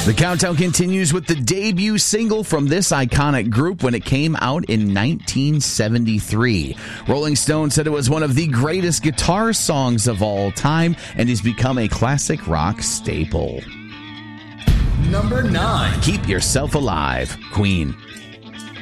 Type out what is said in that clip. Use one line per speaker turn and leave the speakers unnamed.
The countdown continues with the debut single from this iconic group when it came out in 1973. Rolling Stone said it was one of the greatest guitar songs of all time and has become a classic rock staple.
Number 9.
Keep Yourself Alive, Queen.